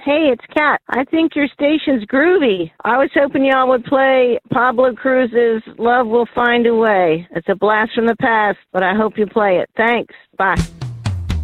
Hey, it's Kat. I think your station's groovy. I was hoping y'all would play Pablo Cruz's Love Will Find a Way. It's a blast from the past, but I hope you play it. Thanks. Bye.